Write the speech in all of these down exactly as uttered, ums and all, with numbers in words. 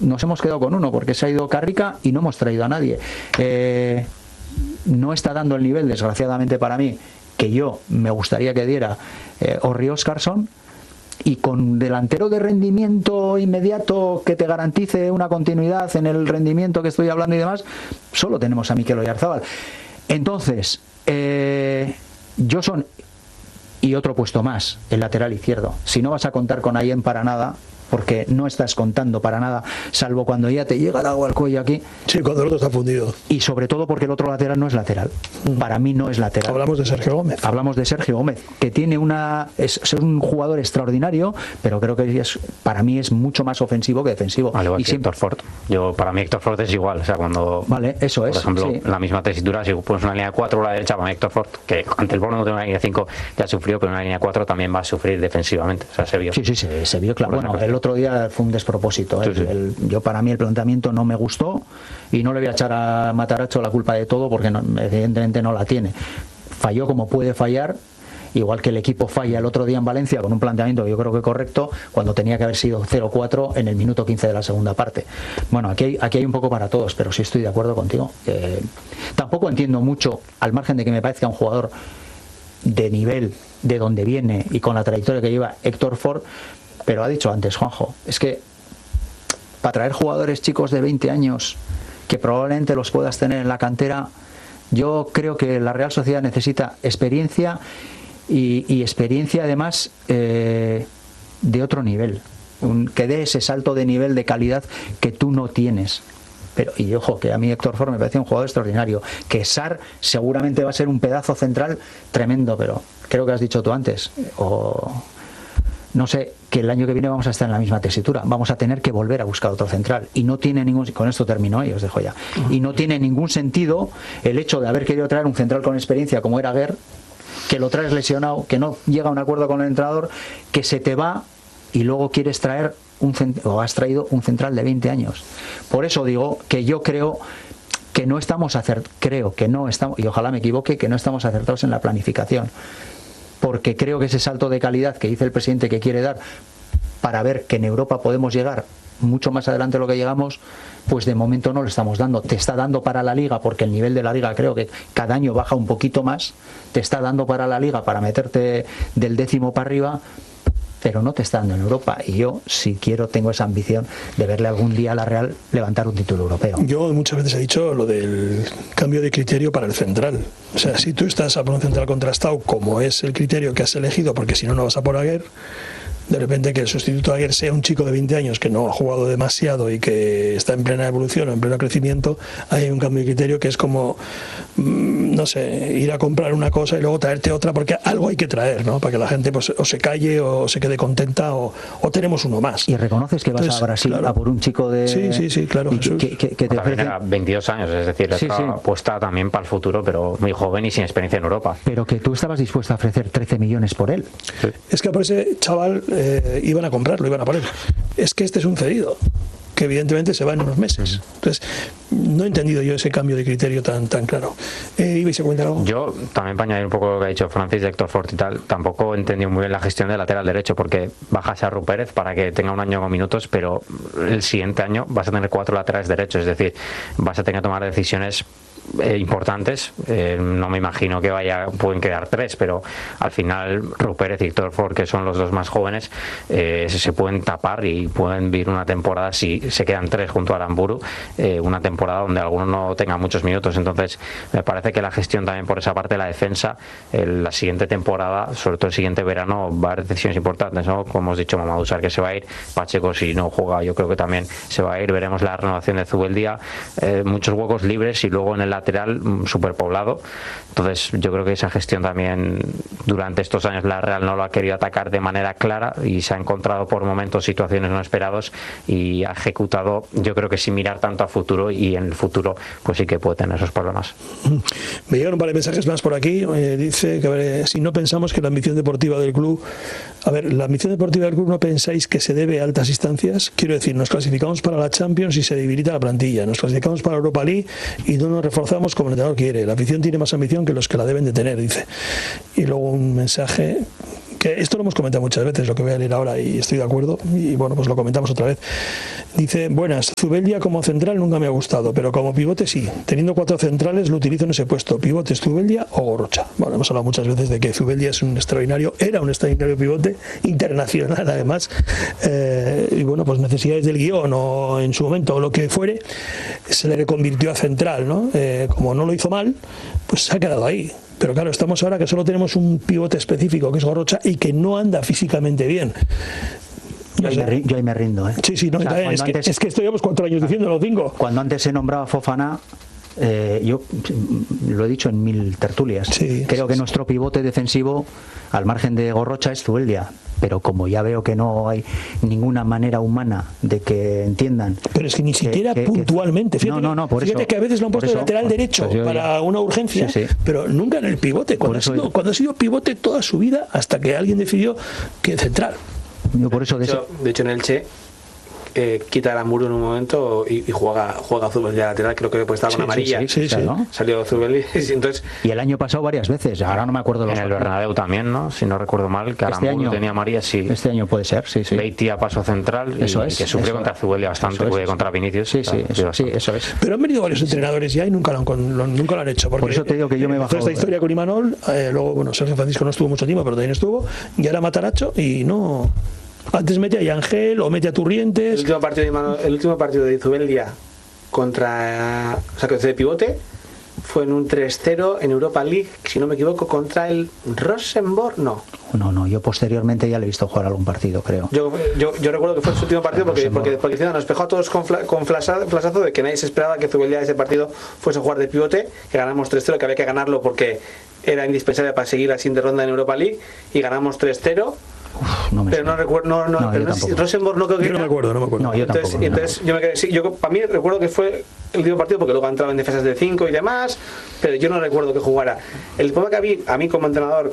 nos hemos quedado con uno porque se ha ido Carrica y no hemos traído a nadie. Eh, no está dando el nivel, desgraciadamente para mí, que yo me gustaría que diera eh, Orri Óscarson, y con delantero de rendimiento inmediato que te garantice una continuidad en el rendimiento que estoy hablando y demás, solo tenemos a Mikel Oyarzabal. Entonces, eh, Joson y otro puesto más, el lateral izquierdo. Si no vas a contar con Ayen para nada, porque no estás contando para nada, salvo cuando ya te llega el agua al cuello aquí. Sí, cuando el otro está fundido. Y sobre todo porque el otro lateral no es lateral. Para mí no es lateral. Hablamos de Sergio Gómez. Hablamos de Sergio Gómez, que tiene una es, es un jugador extraordinario, pero creo que es, para mí es mucho más ofensivo que defensivo. Al igual y que siempre... Héctor Ford. Yo, para mí Héctor Ford es igual. O sea, cuando, vale, eso por es. ejemplo, Sí. la misma tesitura, si pones una línea de cuatro a la derecha, para mí Héctor Ford, que ante el Bournemouth de una línea de cinco ya sufrió, pero una línea de cuatro también va a sufrir defensivamente. O sea, se vio. Sí, sí, se, se vio claro. Bueno, el otro día fue un despropósito. Sí, ¿eh? sí. El, yo para mí el planteamiento no me gustó y no le voy a echar a Matarazzo la culpa de todo porque no, evidentemente no la tiene. Falló como puede fallar, igual que el equipo falla el otro día en Valencia con un planteamiento que yo creo que correcto cuando tenía que haber sido cero cuatro en el minuto quince de la segunda parte. Bueno, aquí hay, aquí hay un poco para todos, pero sí estoy de acuerdo contigo. Eh, tampoco entiendo mucho, al margen de que me parezca un jugador de nivel de donde viene y con la trayectoria que lleva Héctor Ford, pero ha dicho antes Juanjo, es que para traer jugadores chicos de veinte años que probablemente los puedas tener en la cantera, yo creo que la Real Sociedad necesita experiencia y, y experiencia además eh, de otro nivel, un, que dé ese salto de nivel de calidad que tú no tienes. Pero, y ojo, que a mí Héctor Ford me parece un jugador extraordinario, que Sar seguramente va a ser un pedazo central tremendo, pero creo que has dicho tú antes, o no sé, que el año que viene vamos a estar en la misma tesitura, vamos a tener que volver a buscar otro central y no tiene ningún, con esto termino y os dejo ya, y no tiene ningún sentido el hecho de haber querido traer un central con experiencia como era Guerre, que lo traes lesionado, que no llega a un acuerdo con el entrenador, que se te va y luego quieres traer un cent- o has traído un central de veinte años. Por eso digo que yo creo que no estamos acert- creo que no estamos, y ojalá me equivoque, que no estamos acertados en la planificación, porque creo que ese salto de calidad que dice el presidente que quiere dar para ver que en Europa podemos llegar mucho más adelante de lo que llegamos, pues de momento no lo estamos dando. Te está dando para la Liga, porque el nivel de la Liga creo que cada año baja un poquito más, te está dando para la Liga para meterte del décimo para arriba, pero no te está dando en Europa. Y yo, si quiero, tengo esa ambición de verle algún día a la Real levantar un título europeo. Yo muchas veces he dicho lo del cambio de criterio para el central. O sea, si tú estás a por un central contrastado, como es el criterio que has elegido, porque si no, no vas a por Aguer, de repente que el sustituto de Aguer sea un chico de veinte años que no ha jugado demasiado y que está en plena evolución o en pleno crecimiento, hay un cambio de criterio que es como, no sé, ir a comprar una cosa y luego traerte otra, porque algo hay que traer, ¿no? Para que la gente pues o se calle o se quede contenta o, o tenemos uno más. Y reconoces que vas Entonces, a Brasil claro. a por un chico de... Sí, sí, sí, claro. y que, que, que, que te también ofrece... era veintidós años, es decir, Sí, está sí. puesta también para el futuro, pero muy joven y sin experiencia en Europa. Pero que tú estabas dispuesto a ofrecer trece millones por él. Sí. Es que por ese chaval eh, iban a comprarlo, iban a poner. Es que este es un cedido, que evidentemente se va en unos meses. Entonces, no he entendido yo ese cambio de criterio tan tan claro. Eh, ¿Ibais a comentar algo? Yo, también para añadir un poco lo que ha dicho Francis de Héctor Ford y tal, tampoco he entendido muy bien la gestión del lateral derecho, porque bajas a Ru Pérez para que tenga un año con minutos, pero el siguiente año vas a tener cuatro laterales derechos, es decir, vas a tener que tomar decisiones Eh, importantes. Eh, no me imagino que vaya, pueden quedar tres, pero al final Ru Pérez y Héctor Ford, que son los dos más jóvenes, eh, se, se pueden tapar y pueden vivir una temporada, si se quedan tres junto a Aramburu, eh, una temporada donde alguno no tenga muchos minutos. Entonces me parece que la gestión también por esa parte de la defensa, el, la siguiente temporada, sobre todo el siguiente verano, va a haber decisiones importantes, ¿no? Como hemos dicho, Mamadou Sarr que se va a ir, Pacheco si no juega yo creo que también se va a ir, veremos la renovación de Zubeldia, eh, muchos huecos libres y luego en el lateral superpoblado. Entonces yo creo que esa gestión también durante estos años la Real no lo ha querido atacar de manera clara y se ha encontrado por momentos situaciones no esperados y ha ejecutado, yo creo que sin mirar tanto a futuro, y en el futuro pues sí que puede tener esos problemas. Me llegaron un par de mensajes más por aquí. Eh, dice que a ver, si no pensamos que la ambición deportiva del club, a ver, la ambición deportiva del club, ¿no pensáis que se debe a altas instancias? Quiero decir, nos clasificamos para la Champions y se debilita la plantilla, nos clasificamos para Europa League y no nos reforzamos como el entrenador quiere. La afición tiene más ambición que los que la deben de tener, dice. Y luego un mensaje que esto lo hemos comentado muchas veces, lo que voy a leer ahora, y estoy de acuerdo, y bueno, pues lo comentamos otra vez. Dice, buenas, Zubeldia como central nunca me ha gustado, pero como pivote sí. Teniendo cuatro centrales lo utilizo en ese puesto, pivotes Zubeldia o Gorrocha. Bueno, hemos hablado muchas veces de que Zubeldia es un extraordinario, era un extraordinario pivote, internacional además, eh, y bueno, pues necesidades del guión o en su momento o lo que fuere, se le reconvirtió a central, ¿no? Eh, como no lo hizo mal, pues se ha quedado ahí. Pero claro, estamos ahora que solo tenemos un pivote específico, que es Gorrocha, y que no anda físicamente bien. No yo, ahí me, yo ahí me rindo, ¿eh? Sí, sí, no, o sea, es, que, antes, es que esto llevamos cuatro años diciéndolo, cinco. Cuando antes se nombraba Fofana, eh, yo lo he dicho en mil tertulias, sí, creo sí, que sí. nuestro pivote defensivo, al margen de Gorrocha, es Zubeldia. Pero como ya veo que no hay ninguna manera humana de que entiendan. Pero es que ni siquiera que, puntualmente. Fíjate, no, no, no, por fíjate eso, que a veces lo han puesto de lateral pues, derecho pues yo, para una urgencia, sí, sí. pero nunca en el pivote. Cuando ha, sido, cuando ha sido pivote toda su vida, hasta que alguien decidió que central. Yo por eso de, de, hecho, de hecho, en Elche eh, quita el Amuro en un momento y, y juega juega Zubeldia lateral, creo que pues estaba con sí, amarilla. Sí, sí, sí, claro, ¿no? Salió Zubeldia y entonces. Y el año pasado varias veces, ahora no me acuerdo los En el Bernabéu también, ¿no? Si no recuerdo mal, que este Aramburu año tenía amarilla, sí. Este año puede ser, sí, sí. Beitia pasó central y, eso es, que sufrió eso contra Zubeldia bastante, es, fue contra Vinicius. Sí, sí, eso, sí, eso es. Pero han venido varios entrenadores ya y nunca lo han, lo, nunca lo han hecho. Porque por eso te digo que yo me bajo. Toda esta historia con Imanol, eh, luego, bueno, Sergio Francisco no estuvo mucho tiempo, pero también estuvo, y ahora Mataracho y no. Antes mete a Yangel o mete a Turrientes. El último partido de, Imanol, el último partido de Zubeldia contra. O sea, que de pivote fue en un tres cero en Europa League, si no me equivoco, contra el Rosenborg, no. No, no, yo posteriormente ya le he visto jugar algún partido, creo. Yo, yo, yo recuerdo que fue su último partido porque, porque, porque nos despejó a todos con, fla, con flasazo, flasazo de que nadie se esperaba que Zubeldia ese partido fuese a jugar de pivote, que ganamos tres cero, que había que ganarlo porque era indispensable para seguir la siguiente ronda en Europa League, y ganamos tres cero. Uf, no me pero no recuerdo, no, no, no, pero no sé, Rosenborg no creo que yo no me acuerdo, no me acuerdo. No, yo entonces, tampoco, entonces no. yo me quedé, sí, yo para mí recuerdo que fue el último partido porque luego ha entrado en defensas de cinco y demás, pero yo no recuerdo que jugara. El problema que a mí, a mí como entrenador,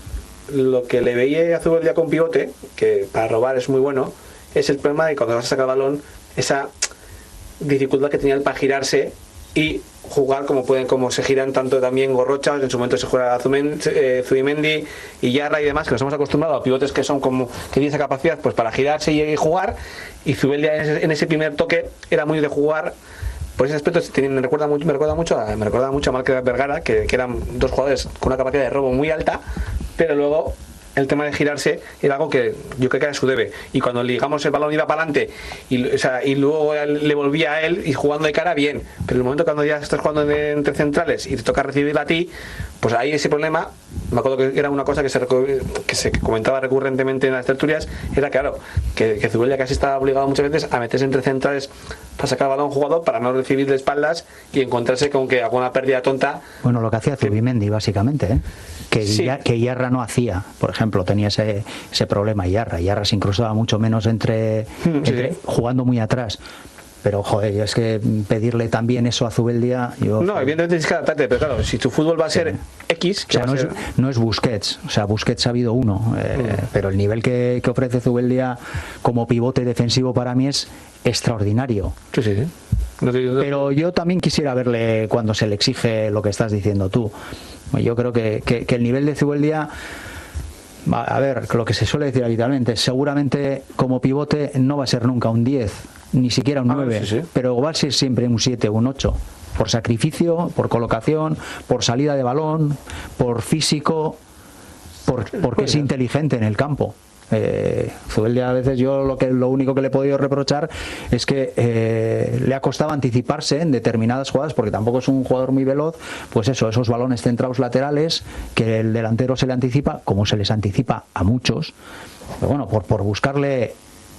lo que le veía a Zubeldia con pivote, que para robar es muy bueno, es el problema de cuando vas a sacar el balón, esa dificultad que tenía él para girarse y jugar como pueden, como se giran tanto también Gorrocha, en su momento se juega eh, Zubimendi y Yarra y demás, que nos hemos acostumbrado a pivotes que son como que tienen esa capacidad pues para girarse y, y jugar, y Zubeldia en ese, en ese primer toque era muy de jugar. Por ese aspecto me recuerda mucho, me recuerda mucho a, me recuerda mucho a Márquez Vergara, que, que eran dos jugadores con una capacidad de robo muy alta, pero luego el tema de girarse era algo que yo creo que era su debe, y cuando ligamos el balón iba para adelante y, o sea, y luego le volvía a él y jugando de cara bien, pero en el momento cuando ya estás jugando de, entre centrales y te toca recibirla a ti, pues ahí ese problema, me acuerdo que era una cosa que se, que se comentaba recurrentemente en las tertulias, era claro, que, que Zubeldia casi estaba obligado muchas veces a meterse entre centrales para sacar el balón a un jugador, para no recibir de espaldas y encontrarse con que alguna pérdida tonta. Bueno, lo que hacía Zubimendi básicamente, ¿eh? que, sí. ya, que Yarra no hacía, por ejemplo, tenía ese, ese problema Yarra, Yarra se incrustaba mucho menos entre, sí. entre jugando muy atrás. Pero, joder, es que pedirle también eso a Zubeldia... Yo, no, evidentemente tienes que adaptarte, pero claro, si tu fútbol va a ser sí. X... O sea, no, ser... es, no es Busquets, o sea, Busquets ha habido uno, eh, mm. pero el nivel que, que ofrece Zubeldia como pivote defensivo para mí es extraordinario. Sí, sí, sí. No te, no... Pero yo también quisiera verle cuando se le exige lo que estás diciendo tú. Yo creo que, que, que el nivel de Zubeldia... A ver, lo que se suele decir habitualmente, seguramente como pivote no va a ser nunca un diez, ni siquiera un nueve, ah, sí, sí. pero va a ser siempre un siete o un ocho, por sacrificio, por colocación, por salida de balón, por físico, por, porque es inteligente en el campo. Eh, Zubeldia a veces yo lo que lo único que le he podido reprochar es que eh, le ha costado anticiparse en determinadas jugadas, porque tampoco es un jugador muy veloz, pues eso, esos balones centrados laterales que el delantero se le anticipa, como se les anticipa a muchos, pero bueno, por, por buscarle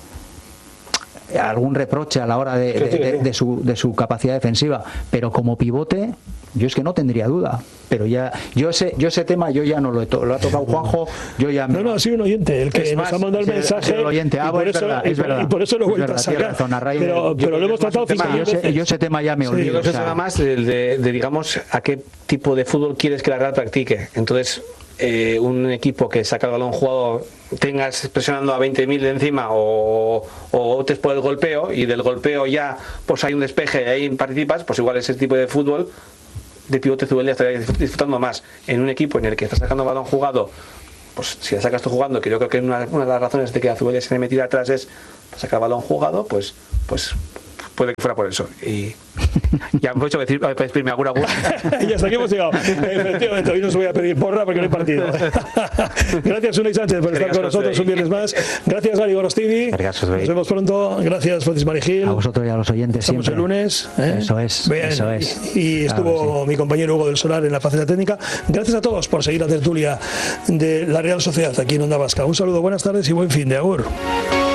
algún reproche a la hora de, de, de, de, su, de su capacidad defensiva, pero como pivote yo es que no tendría duda, pero ya yo ese yo ese tema yo ya no lo he to, lo ha tocado Juanjo, yo ya no no ha sido un oyente el que es nos más, ha mandado el mensaje el oyente. Ah, y, por es eso, verdad, y, es verdad, y por eso lo he vuelto a sacar razón, a raíz pero, de, pero lo hemos tratado tema, yo, sé, yo ese tema ya me olvido, sí, yo creo que o sea, es nada más de, de, de digamos a qué tipo de fútbol quieres que la Real practique. Entonces eh, un equipo que saca el balón jugado tengas presionando a veinte mil de encima o, o optes por el golpeo y del golpeo ya pues hay un despeje y ahí participas, pues igual ese tipo de fútbol de pivote Zubeldia estaría disfrutando más en un equipo en el que está sacando balón jugado pues si la sacas tú jugando, que yo creo que una, una de las razones de que Azubeldia se le metiera atrás es para sacar balón jugado, pues pues puede que fuera por eso. Y ya aprovecho que decir, pedirme agur agur. Y hasta aquí hemos llegado. Efectivamente, hoy no os voy a pedir porra porque no hay partido. Gracias, Unai Sánchez, por estar con nosotros un viernes más. Gracias, Ari Gorostidi. Nos vemos pronto. Gracias, Francis Marigil. A vosotros y a los oyentes. Estamos siempre. el lunes. ¿eh? Eso es. Bien. Eso es. Y, y estuvo claro, sí. mi compañero Hugo del Solar en la faceta técnica. Gracias a todos por seguir la tertulia de la Real Sociedad aquí en Onda Vasca. Un saludo, buenas tardes y buen fin de agur.